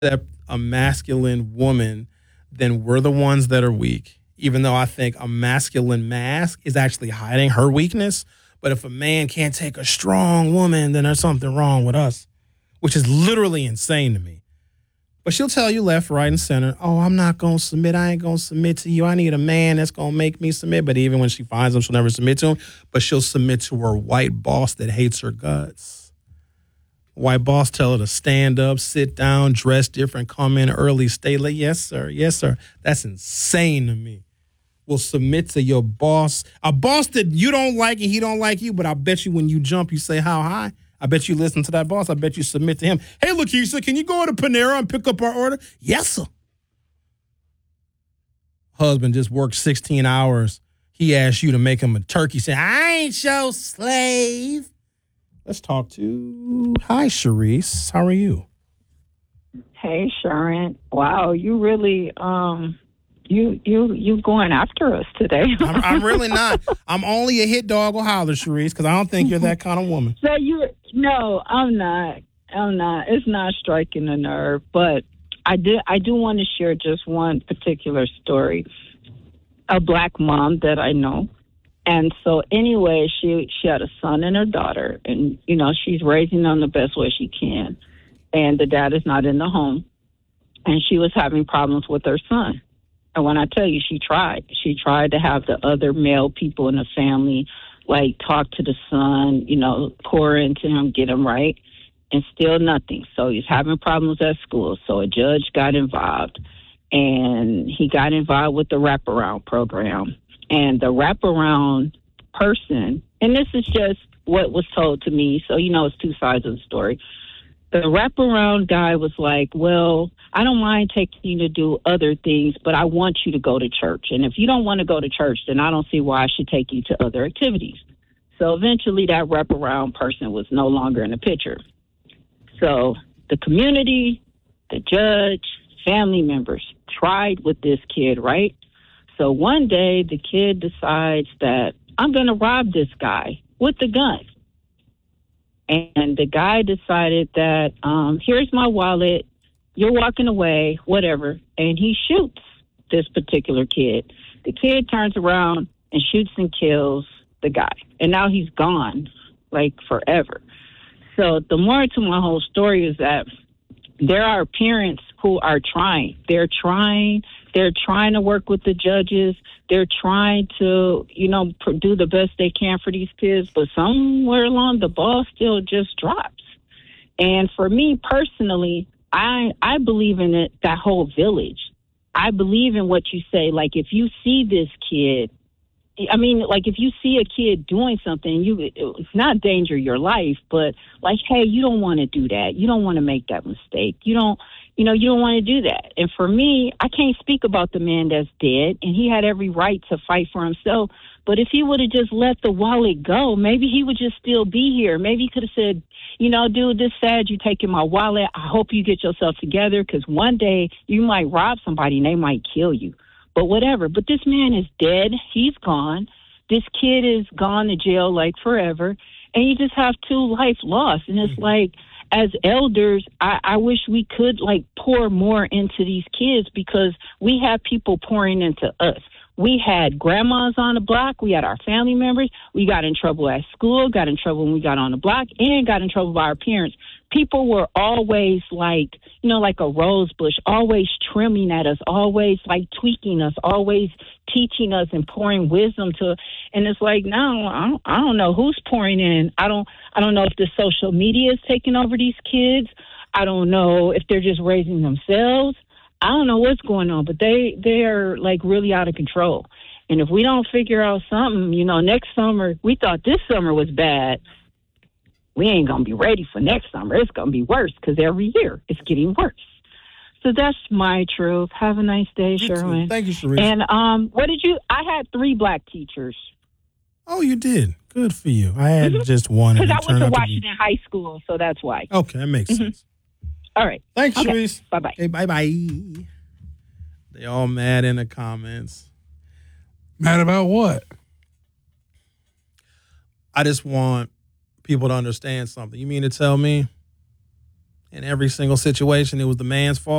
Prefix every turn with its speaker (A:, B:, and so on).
A: accept a masculine woman, then we're the ones that are weak. Even though I think a masculine mask is actually hiding her weakness. But if a man can't take a strong woman, then there's something wrong with us, which is literally insane to me. But she'll tell you left, right, and center, oh, I'm not going to submit. I ain't going to submit to you. I need a man that's going to make me submit. But even when she finds him, she'll never submit to him. But she'll submit to her white boss that hates her guts. White boss tell her to stand up, sit down, dress different, come in early, stay late. Yes, sir. Yes, sir. That's insane to me. Will submit to your boss. A boss that you don't like and he don't like you, but I bet you when you jump, you say, how high? I bet you listen to that boss. I bet you submit to him. Hey, Lakeisha, can you go to Panera and pick up our order? Yes, sir. Husband just worked 16 hours. He asked you to make him a turkey. Say, I ain't your slave. Let's talk to, hi, Sharice. How are you?
B: Hey, Sharon. Wow, you really, you going after us today.
A: I'm really not. I'm only a hit dog or holler, Sharice, because I don't think you're that kind of woman.
B: So no, I'm not. It's not striking a nerve, but I do want to share just one particular story. A black mom that I know. And so anyway, she had a son and her daughter, and, she's raising them the best way she can. And the dad is not in the home, and she was having problems with her son. And when I tell you, she tried to have the other male people in the family, like, talk to the son, pour into him, get him right, and still nothing. So he's having problems at school. So a judge got involved, and he got involved with the wraparound program. And the wraparound person, and this is just what was told to me, so it's two sides of the story. The wraparound guy was like, well, I don't mind taking you to do other things, but I want you to go to church. And if you don't want to go to church, then I don't see why I should take you to other activities. So eventually that wraparound person was no longer in the picture. So the community, the judge, family members tried with this kid, right? So one day the kid decides that I'm going to rob this guy with the gun. And the guy decided that, here's my wallet, you're walking away, whatever. And he shoots this particular kid. The kid turns around and shoots and kills the guy. And now he's gone, like, forever. So the moral to my whole story is that there are parents who are trying. They're trying to work with the judges. They're trying to, do the best they can for these kids. But somewhere along the ball still just drops. And for me personally, I believe in it, that whole village. I believe in what you say. Like, if you see this kid, if you see a kid doing something, it's not danger your life, but like, hey, you don't want to do that. You don't want to make that mistake. You don't want to do that. And for me, I can't speak about the man that's dead, and he had every right to fight for himself. But if he would have just let the wallet go, maybe he would just still be here. Maybe he could have said, dude, this sad you taking my wallet. I hope you get yourself together, because one day you might rob somebody and they might kill you. But whatever. But this man is dead. He's gone. This kid is gone to jail, like, forever. And you just have two life lost. And it's like, as elders, I wish we could, like, pour more into these kids, because we have people pouring into us. We had grandmas on the block. We had our family members. We got in trouble at school, got in trouble when we got on the block, and got in trouble by our parents. People were always like a rose bush, always trimming at us, always like tweaking us, always teaching us and pouring wisdom to. And it's like, no, I don't know who's pouring in. I don't know if the social media is taking over these kids. I don't know if they're just raising themselves. I don't know what's going on, but they are like really out of control. And if we don't figure out something, next summer, we thought this summer was bad. We ain't going to be ready for next summer. It's going to be worse, because every year it's getting worse. So that's my truth. Have a nice day, Sherwin.
A: Thank you, Sharice.
B: And I had 3 black teachers.
A: Oh, you did? Good for you. I had just one.
B: Because I went to Washington High School, so that's why.
A: Okay, that makes sense.
B: All right.
A: Thanks,
B: okay.
A: Sharice.
B: Bye-bye.
A: Hey, bye-bye. They all mad in the comments.
C: Mad about what?
A: I just want people to understand something. You mean to tell me in every single situation it was the man's fault?